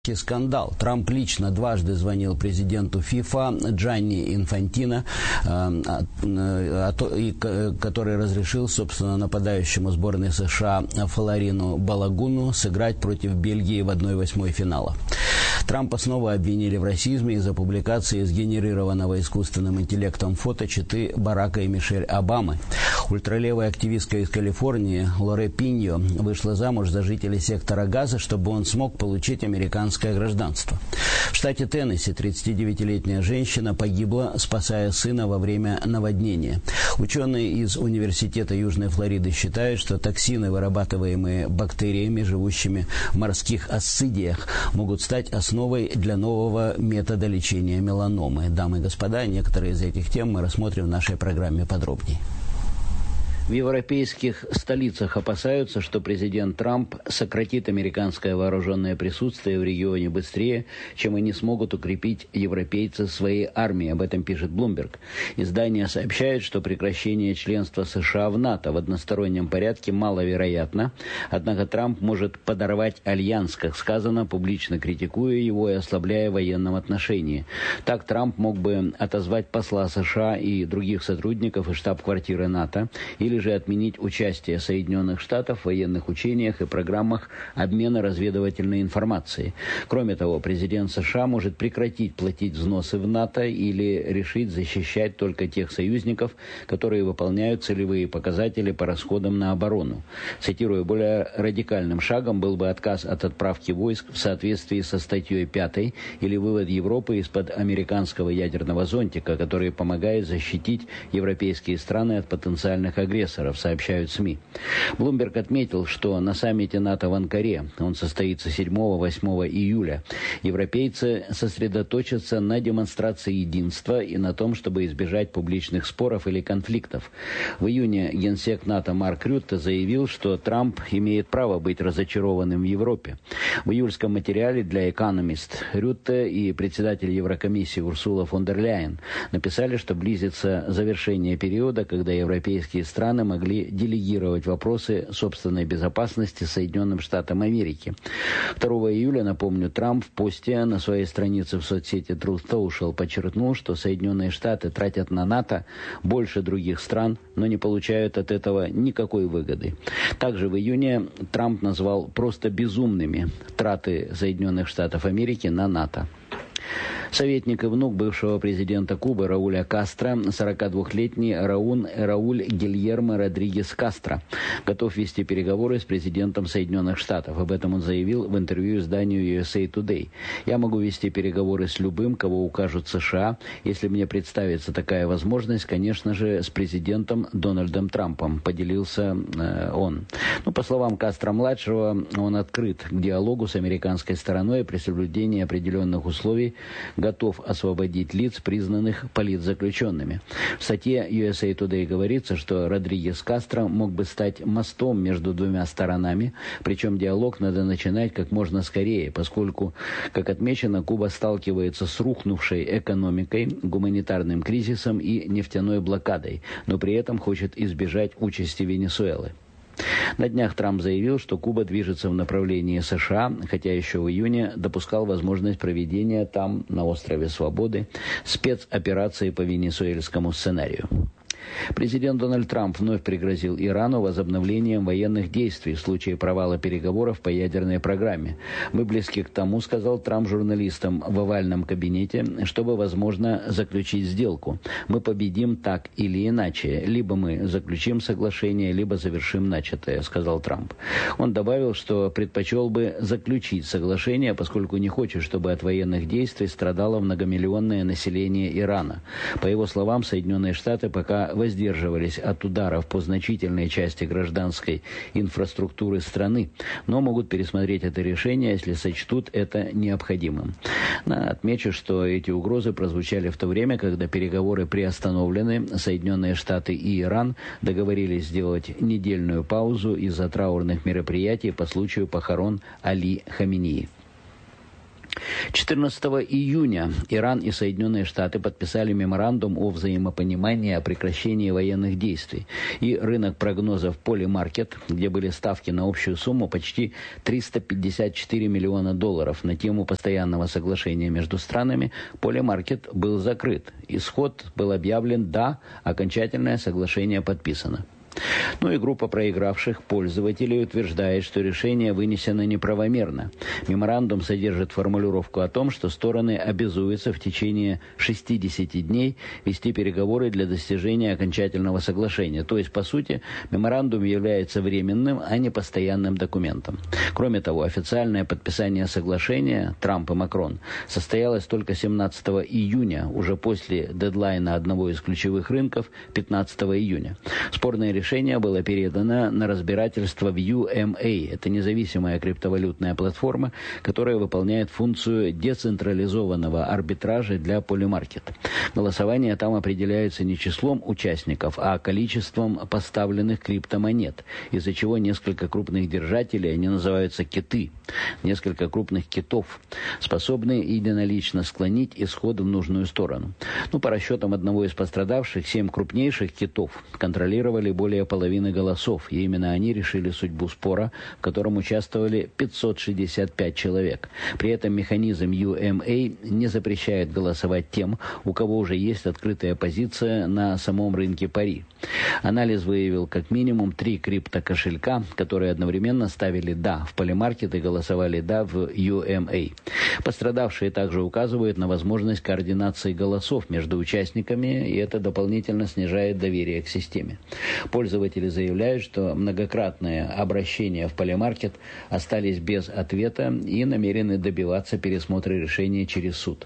Скандал. Трамп лично дважды звонил президенту ФИФА Джанни Инфантино, который разрешил, собственно, нападающему сборной США Флорину Балагуну сыграть против Бельгии в 1/8 финала. Трампа снова обвинили в расизме из-за публикации сгенерированного искусственным интеллектом фото четы Барака и Мишель Обамы. Ультралевая активистка из Калифорнии Лоре Пиньо вышла замуж за жителя сектора Газа, чтобы он смог получить американское гражданство. В штате Теннесси 39-летняя женщина погибла, спасая сына во время наводнения. Ученые из Университета Южной Флориды считают, что токсины, вырабатываемые бактериями, живущими в морских асцидиях, могут стать основой для нового метода лечения меланомы. Дамы и господа, некоторые из этих тем мы рассмотрим в нашей программе подробнее. В европейских столицах опасаются, что президент Трамп сократит американское вооруженное присутствие в регионе быстрее, чем они смогут укрепить европейцы своей армии. Об этом пишет Bloomberg. Издание сообщает, что прекращение членства США в НАТО в одностороннем порядке маловероятно, однако Трамп может подорвать альянс, как сказано, публично критикуя его и ослабляя в военном отношении. Так Трамп мог бы отозвать посла США и других сотрудников из штаб-квартиры НАТО, или же отменить участие Соединенных Штатов в военных учениях и программах обмена разведывательной информацией. Кроме того, президент США может прекратить платить взносы в НАТО или решить защищать только тех союзников, которые выполняют целевые показатели по расходам на оборону. Цитирую, более радикальным шагом был бы отказ от отправки войск в соответствии со статьей 5 или вывод Европы из-под американского ядерного зонтика, который помогает защитить европейские страны от потенциальных агрессоров, сообщают СМИ. Bloomberg отметил, что на саммите НАТО в Анкаре, он состоится 7-8 июля, европейцы сосредоточатся на демонстрации единства и на том, чтобы избежать публичных споров или конфликтов. В июне генсек НАТО Марк Рютте заявил, что Трамп имеет право быть разочарованным в Европе. В июльском материале для Economist Рютте и председатель Еврокомиссии Урсула фон дер Ляйен написали, что близится завершение периода, когда европейские страны могли делегировать вопросы собственной безопасности Соединенным Штатам Америки. 2 июля, напомню, Трамп в посте на своей странице в соцсети Truth Social подчеркнул, что Соединенные Штаты тратят на НАТО больше других стран, но не получают от этого никакой выгоды. Также в июне Трамп назвал просто безумными траты Соединенных Штатов Америки на НАТО. Советник и внук бывшего президента Кубы Рауля Кастро, 42-летний Рауль Гильермо Родригес Кастро, готов вести переговоры с президентом Соединенных Штатов. Об этом он заявил в интервью изданию USA Today. «Я могу вести переговоры с любым, кого укажут США. Если мне представится такая возможность, конечно же, с президентом Дональдом Трампом», поделился он. По словам Кастро-младшего, он открыт к диалогу с американской стороной при соблюдении определенных условий, готов освободить лиц, признанных политзаключенными. В статье USA Today говорится, что Родригес Кастро мог бы стать мостом между двумя сторонами, причем диалог надо начинать как можно скорее, поскольку, как отмечено, Куба сталкивается с рухнувшей экономикой, гуманитарным кризисом и нефтяной блокадой, но при этом хочет избежать участи Венесуэлы. На днях Трамп заявил, что Куба движется в направлении США, хотя еще в июне допускал возможность проведения там, на острове Свободы, спецоперации по венесуэльскому сценарию. Президент Дональд Трамп вновь пригрозил Ирану возобновлением военных действий в случае провала переговоров по ядерной программе. «Мы близки к тому, — сказал Трамп журналистам в овальном кабинете, — чтобы, возможно, заключить сделку. Мы победим так или иначе. Либо мы заключим соглашение, либо завершим начатое», — сказал Трамп. Он добавил, что предпочел бы заключить соглашение, поскольку не хочет, чтобы от военных действий страдало многомиллионное население Ирана. По его словам, Соединенные Штаты пока воздерживались от ударов по значительной части гражданской инфраструктуры страны, но могут пересмотреть это решение, если сочтут это необходимым. Отмечу, что эти угрозы прозвучали в то время, когда переговоры приостановлены. Соединенные Штаты и Иран договорились сделать недельную паузу из-за траурных мероприятий по случаю похорон Али Хаменеи. 14 июня Иран и Соединенные Штаты подписали меморандум о взаимопонимании о прекращении военных действий. И рынок прогнозов Polymarket, где были ставки на общую сумму почти $354 миллиона на тему постоянного соглашения между странами, Polymarket был закрыт. Исход был объявлен «да», окончательное соглашение подписано. Ну и группа проигравших пользователей утверждает, что решение вынесено неправомерно. Меморандум содержит формулировку о том, что стороны обязуются в течение 60 дней вести переговоры для достижения окончательного соглашения. То есть, по сути, меморандум является временным, а не постоянным документом. Кроме того, официальное подписание соглашения Трамп и Макрон состоялось только 17 июня, уже после дедлайна одного из ключевых рынков 15 июня. Спорное решение было передано на разбирательство в UMA. Это независимая криптовалютная платформа, которая выполняет функцию децентрализованного арбитража для Polymarket. Голосование там определяется не числом участников, а количеством поставленных криптомонет, из-за чего несколько крупных держателей, они называются киты, несколько крупных китов, способны единолично склонить исход в нужную сторону. По расчетам одного из пострадавших, 7 крупнейших китов контролировали более половины голосов, и именно они решили судьбу спора, в котором участвовали 565 человек. При этом механизм UMA не запрещает голосовать тем, у кого уже есть открытая позиция на самом рынке пари. Анализ выявил как минимум 3 криптокошелька, которые одновременно ставили «да» в Polymarket и голосовали «да» в UMA. Пострадавшие также указывают на возможность координации голосов между участниками, и это дополнительно снижает доверие к системе. Пользователи заявляют, что многократные обращения в Polymarket остались без ответа и намерены добиваться пересмотра решения через суд.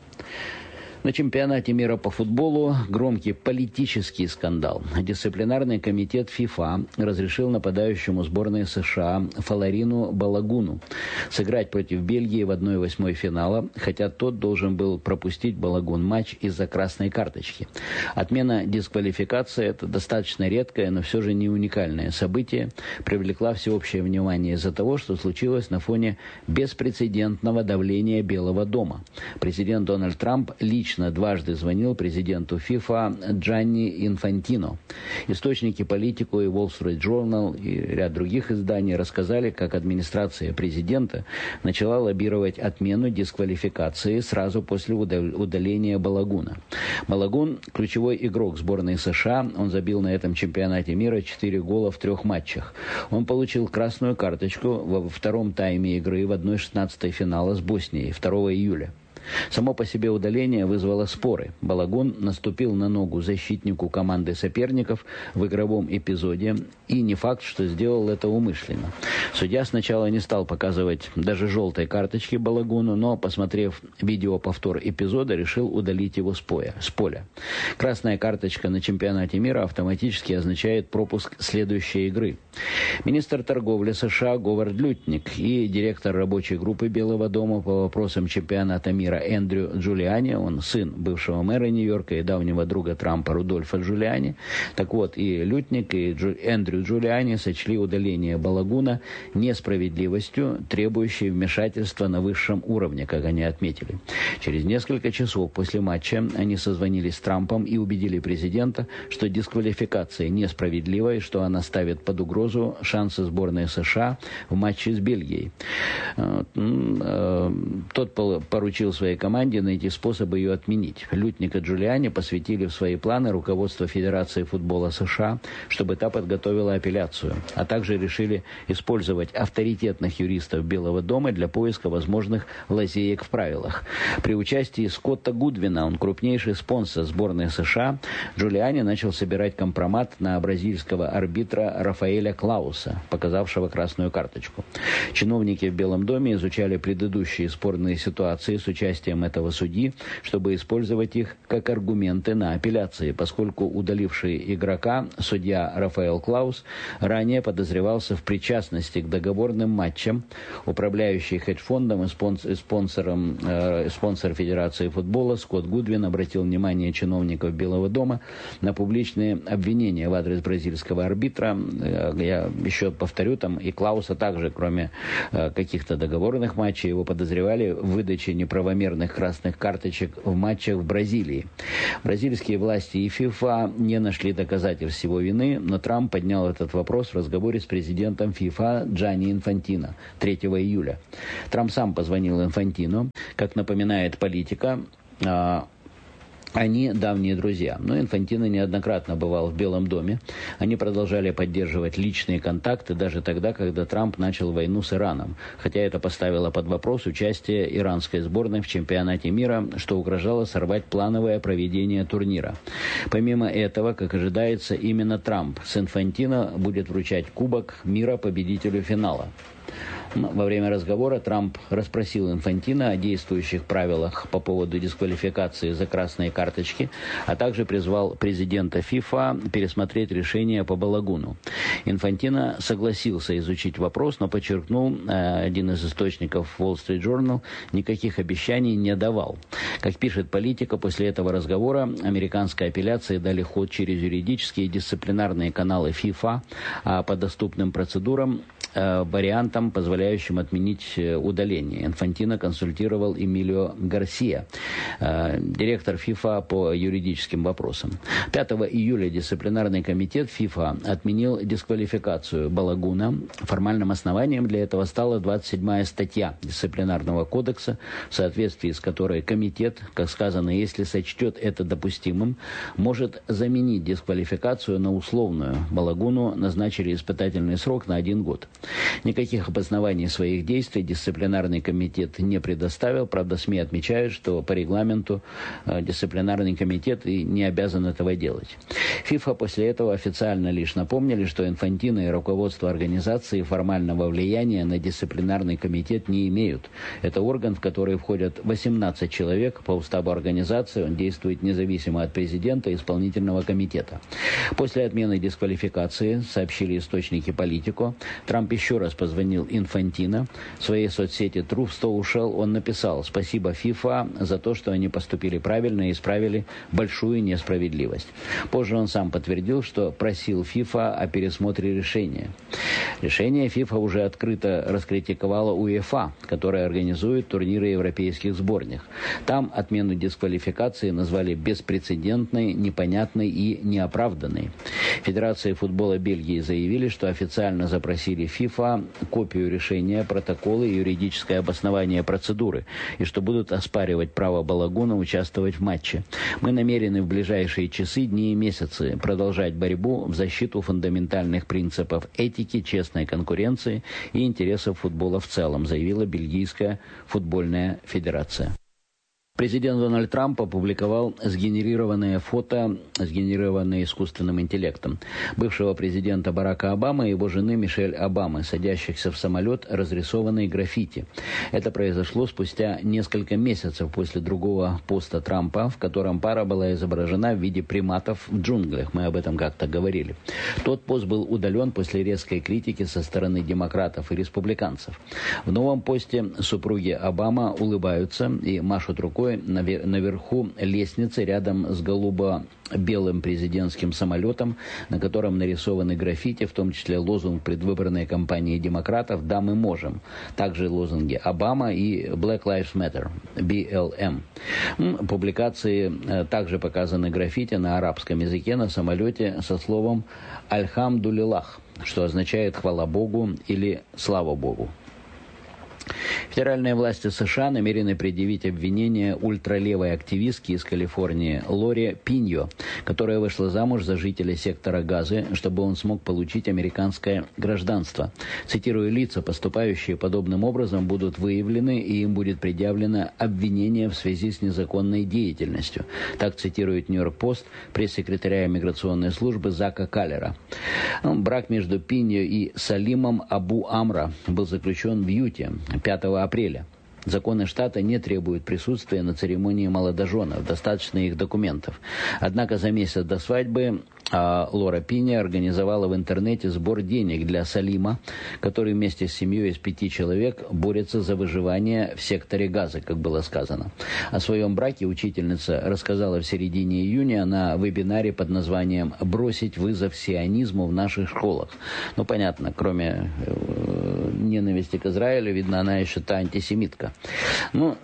На чемпионате мира по футболу громкий политический скандал. Дисциплинарный комитет ФИФА разрешил нападающему сборной США Фаларину Балагуну сыграть против Бельгии в 1/8 финала, хотя тот должен был пропустить Балагун матч из-за красной карточки. Отмена дисквалификации – это достаточно редкое, но все же не уникальное событие, привлекла всеобщее внимание из-за того, что случилось на фоне беспрецедентного давления Белого дома. Президент Дональд Трамп лично дважды звонил президенту ФИФА Джанни Инфантино. Источники Политико и Wall Street Journal и ряд других изданий рассказали, как администрация президента начала лоббировать отмену дисквалификации сразу после удаления Балагуна. Балагун – ключевой игрок сборной США. Он забил на этом чемпионате мира 4 гола в 3 матчах. Он получил красную карточку во втором тайме игры в 1/16 финала с Боснией 2 июля. Само по себе удаление вызвало споры. Балагун наступил на ногу защитнику команды соперников в игровом эпизоде, и не факт, что сделал это умышленно. Судья сначала не стал показывать даже желтой карточки Балагуну, но, посмотрев видеоповтор эпизода, решил удалить его с поля. Красная карточка на чемпионате мира автоматически означает пропуск следующей игры. Министр торговли США Говард Лютник и директор рабочей группы Белого дома по вопросам чемпионата мира Эндрю Джулиани, он сын бывшего мэра Нью-Йорка и давнего друга Трампа Рудольфа Джулиани. Так вот, и Лютник, и Эндрю Джулиани сочли удаление Балагуна несправедливостью, требующей вмешательства на высшем уровне, как они отметили. Через несколько часов после матча они созвонились с Трампом и убедили президента, что дисквалификация несправедлива и что она ставит под угрозу шансы сборной США в матче с Бельгией. Тот поручил своей команде найти способы ее отменить. Лютник и Джулиани посвятили в свои планы руководство Федерации футбола США, чтобы та подготовила апелляцию, а также решили использовать авторитетных юристов Белого дома для поиска возможных лазеек в правилах. При участии Скотта Гудвина, он крупнейший спонсор сборной США, Джулиани начал собирать компромат на бразильского арбитра Рафаэля Клауса, показавшего красную карточку. Чиновники в Белом доме изучали предыдущие спорные ситуации с участием участием этого судьи, чтобы использовать их как аргументы на апелляции, поскольку удаливший игрока судья Рафаэл Клаус ранее подозревался в причастности к договорным матчам. Управляющий хедж-фондом и спонсор Федерации футбола Скотт Гудвин обратил внимание чиновников Белого дома на публичные обвинения в адрес бразильского арбитра. Я еще повторю, там и Клауса также, кроме каких-то договорных матчей, его подозревали в выдаче неправомерных красных карточек в матчах в Бразилии. Бразильские власти и ФИФА не нашли доказательств его вины, но Трамп поднял этот вопрос в разговоре с президентом ФИФА Джанни Инфантино 3 июля. Трамп сам позвонил Инфантино. Как напоминает Политика, они давние друзья. Но Инфантино неоднократно бывал в Белом доме. Они продолжали поддерживать личные контакты даже тогда, когда Трамп начал войну с Ираном. Хотя это поставило под вопрос участие иранской сборной в чемпионате мира, что угрожало сорвать плановое проведение турнира. Помимо этого, как ожидается, именно Трамп с Инфантино будет вручать Кубок мира победителю финала. Во время разговора Трамп расспросил Инфантино о действующих правилах по поводу дисквалификации за красные карточки, а также призвал президента ФИФА пересмотреть решение по Балагуну. Инфантино согласился изучить вопрос, но подчеркнул, один из источников Wall Street Journal никаких обещаний не давал. Как пишет Политика, после этого разговора американской апелляции дали ход через юридические и дисциплинарные каналы ФИФА, а по доступным процедурам вариантам, позволяющим отменить удаление. Инфантино консультировал Эмилио Гарсия, директор ФИФА по юридическим вопросам. 5 июля дисциплинарный комитет ФИФА отменил дисквалификацию Балагуна. Формальным основанием для этого стала 27-я статья дисциплинарного кодекса, в соответствии с которой комитет, как сказано, если сочтет это допустимым, может заменить дисквалификацию на условную. Балагуну назначили испытательный срок на 1 год. Никаких обоснований своих действий дисциплинарный комитет не предоставил. Правда, СМИ отмечают, что по регламенту дисциплинарный комитет и не обязан этого делать. ФИФА после этого официально лишь напомнили, что Инфантино и руководство организации формального влияния на дисциплинарный комитет не имеют. Это орган, в который входят 18 человек. По уставу организации он действует независимо от президента и исполнительного комитета. После отмены дисквалификации, сообщили источники Политико, Трамп еще раз позвонил Инфантино. В своей соцсети Truth Social он написал: «Спасибо ФИФА за то, что они поступили правильно и исправили большую несправедливость». Позже он сам подтвердил, что просил ФИФА о пересмотре решения. Решение ФИФА уже открыто раскритиковала УЕФА, которая организует турниры европейских сборных. Там отмену дисквалификации назвали беспрецедентной, непонятной и неоправданной. Федерация футбола Бельгии заявили, что официально запросили ФИФА копию решения, протоколы и юридическое обоснование процедуры, и что будут оспаривать право Балагуна участвовать в матче. Мы намерены в ближайшие часы, дни и месяцы продолжать борьбу в защиту фундаментальных принципов этики, честной конкуренции и интересов футбола в целом, заявила Бельгийская футбольная федерация. Президент Дональд Трамп опубликовал сгенерированное фото, сгенерированное искусственным интеллектом, бывшего президента Барака Обамы и его жены Мишель Обамы, садящихся в самолет, разрисованный граффити. Это произошло спустя несколько месяцев после другого поста Трампа, в котором пара была изображена в виде приматов в джунглях. Мы об этом как-то говорили. Тот пост был удален после резкой критики со стороны демократов и республиканцев. В новом посте супруги Обама улыбаются и машут рукой наверху лестницы рядом с голубо-белым президентским самолетом, на котором нарисованы граффити, в том числе лозунг предвыборной кампании демократов «Да, мы можем». Также лозунги Обама и Black Lives Matter, BLM. Публикации также показаны граффити на арабском языке на самолете со словом «Альхамдулиллах», что означает «хвала Богу» или «слава Богу». Федеральные власти США намерены предъявить обвинение ультралевой активистке из Калифорнии Лори Пиньо, которая вышла замуж за жителя сектора Газы, чтобы он смог получить американское гражданство. Цитирую: «Лица, поступающие подобным образом, будут выявлены, и им будет предъявлено обвинение в связи с незаконной деятельностью». Так цитирует Нью-Йорк Пост пресс-секретаря иммиграционной службы Зака Каллера. Брак между Пиньо и Салимом Абу Амра был заключен в Юте 5 апреля. Законы штата не требуют присутствия на церемонии молодоженов, достаточно их документов. Однако за месяц до свадьбы Лора Пинья организовала в интернете сбор денег для Салима, который вместе с семьей из 5 человек борется за выживание в секторе Газы, как было сказано. О своем браке учительница рассказала в середине июня на вебинаре под названием «Бросить вызов сионизму в наших школах». Ну, понятно, кроме ненависти к Израилю, видно, она еще та антисемитка. Ну,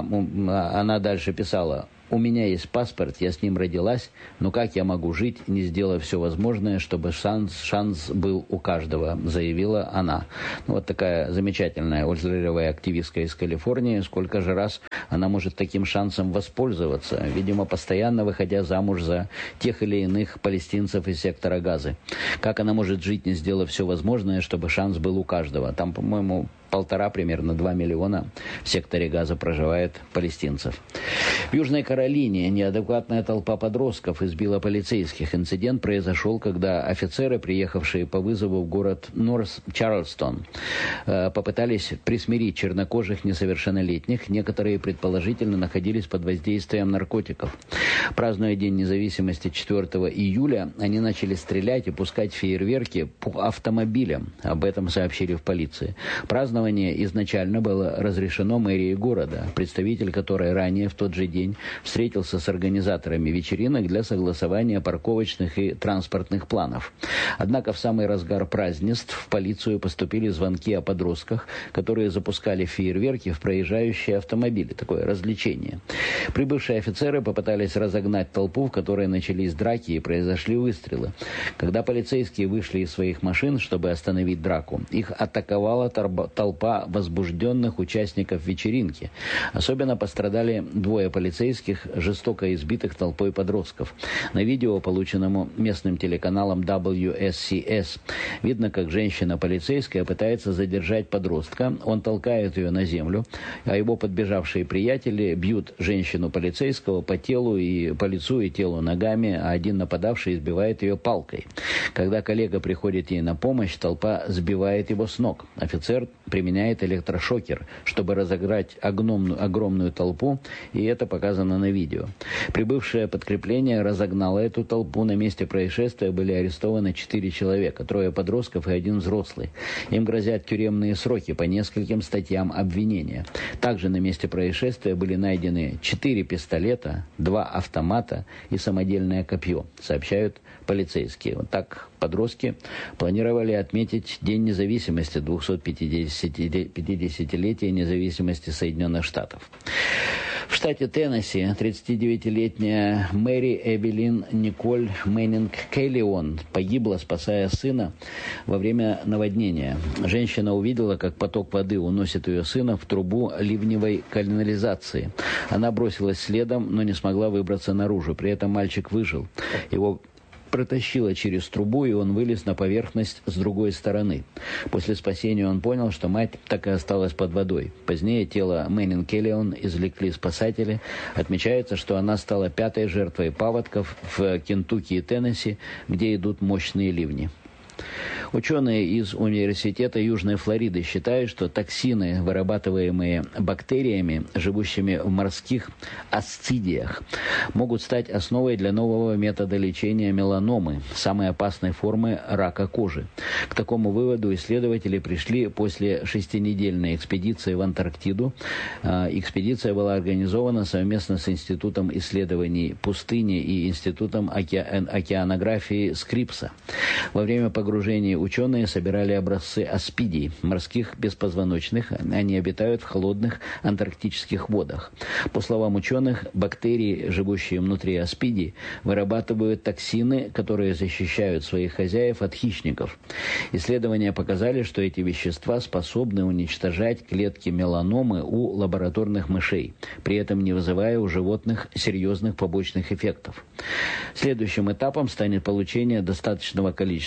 она дальше писала: «У меня есть паспорт, я с ним родилась, но как я могу жить, не сделав все возможное, чтобы шанс был у каждого», заявила она. Ну, вот такая замечательная ультраливая активистка из Калифорнии. Сколько же раз она может таким шансом воспользоваться, видимо, постоянно выходя замуж за тех или иных палестинцев из сектора Газы. Как она может жить, не сделав все возможное, чтобы шанс был у каждого? Там, по-моему, 2 миллиона в секторе Газа проживает палестинцев. В Южной Каролине неадекватная толпа подростков избила полицейских. Инцидент произошел, когда офицеры, приехавшие по вызову в город Норс-Чарльстон, попытались присмирить чернокожих несовершеннолетних. Некоторые, предположительно, находились под воздействием наркотиков. Празднуя День независимости 4 июля, они начали стрелять и пускать фейерверки по автомобилям. Об этом сообщили в полиции. Празднование изначально было разрешено мэрией города, представитель которой ранее в тот же день встретился с организаторами вечеринок для согласования парковочных и транспортных планов. Однако в самый разгар празднеств в полицию поступили звонки о подростках, которые запускали фейерверки в проезжающие автомобили. Такое развлечение. Прибывшие офицеры попытались разогнать толпу, в которой начались драки и произошли выстрелы. Когда полицейские вышли из своих машин, чтобы остановить драку, их атаковала толпа возбужденных участников вечеринки. Особенно пострадали 2 полицейских, жестоко избитых толпой подростков. На видео, полученному местным телеканалом WSCS, видно, как женщина-полицейская пытается задержать подростка. Он толкает ее на землю, а его подбежавшие приятели бьют женщину-полицейского по лицу и телу ногами, а один нападавший избивает ее палкой. Когда коллега приходит ей на помощь, толпа сбивает его с ног. Офицер применяет электрошокер, чтобы разогнать огромную толпу, и это показано на видео. Прибывшее подкрепление разогнало эту толпу. На месте происшествия были арестованы 4 человека, 3 подростков и 1 взрослый. Им грозят тюремные сроки по нескольким статьям обвинения. Также на месте происшествия были найдены 4 пистолета, 2 автомата и самодельное копье, сообщают полицейские. Вот так подростки планировали отметить День независимости, 250-летия независимости Соединенных Штатов. В штате Теннесси 39-летняя Мэри Эвелин Николь Мэннинг Келлион погибла, спасая сына во время наводнения. Женщина увидела, как поток воды уносит ее сына в трубу ливневой канализации. Она бросилась следом, но не смогла выбраться наружу. При этом мальчик выжил. Его протащило через трубу, и он вылез на поверхность с другой стороны. После спасения он понял, что мать так и осталась под водой. Позднее тело Мэннинг Келлион извлекли спасатели. Отмечается, что она стала 5-й жертвой паводков в Кентукки и Теннесси, где идут мощные ливни. Ученые из Университета Южной Флориды считают, что токсины, вырабатываемые бактериями, живущими в морских асцидиях, могут стать основой для нового метода лечения меланомы, самой опасной формы рака кожи. К такому выводу исследователи пришли после 6-недельной экспедиции в Антарктиду. Экспедиция была организована совместно с Институтом исследований пустыни и Институтом океанографии Скрипса. Во время погружения ученые собирали образцы аспидий, морских беспозвоночных. Они обитают в холодных антарктических водах. По словам ученых, бактерии, живущие внутри аспидий, вырабатывают токсины, которые защищают своих хозяев от хищников. Исследования показали, что эти вещества способны уничтожать клетки меланомы у лабораторных мышей, при этом не вызывая у животных серьезных побочных эффектов. Следующим этапом станет получение достаточного количества веществ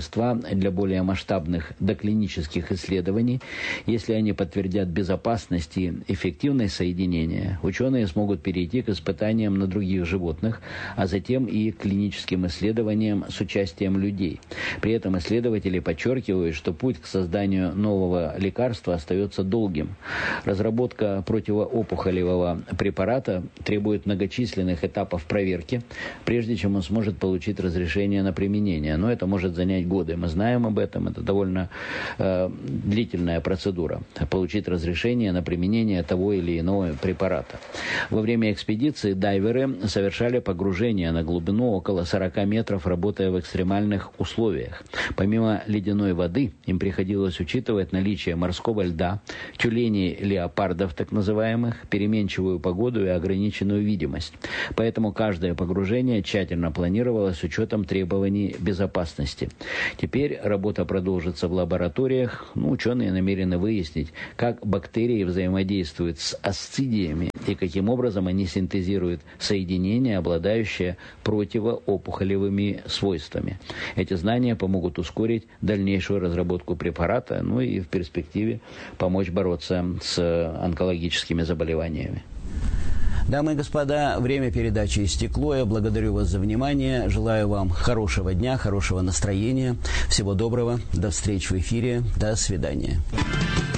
вещества для более масштабных доклинических исследований. Если они подтвердят безопасность и эффективность соединения, ученые смогут перейти к испытаниям на других животных, а затем и к клиническим исследованиям с участием людей. При этом исследователи подчеркивают, что путь к созданию нового лекарства остается долгим. Разработка противоопухолевого препарата требует многочисленных этапов проверки, прежде чем он сможет получить разрешение на применение. Но это может занять годы. Мы знаем об этом. Это довольно длительная процедура. Получить разрешение на применение того или иного препарата. Во время экспедиции дайверы совершали погружение на глубину около 40 метров, работая в экстремальных условиях. Помимо ледяной воды, им приходилось учитывать наличие морского льда, тюленей, леопардов так называемых, переменчивую погоду и ограниченную видимость. Поэтому каждое погружение тщательно планировалось с учетом требований безопасности. Теперь работа продолжится в лабораториях. Ученые намерены выяснить, как бактерии взаимодействуют с асцидиями и каким образом они синтезируют соединения, обладающие противоопухолевыми свойствами. Эти знания помогут ускорить дальнейшую разработку препарата, и в перспективе помочь бороться с онкологическими заболеваниями. Дамы и господа, время передачи истекло. Я благодарю вас за внимание. Желаю вам хорошего дня, хорошего настроения. Всего доброго. До встречи в эфире. До свидания.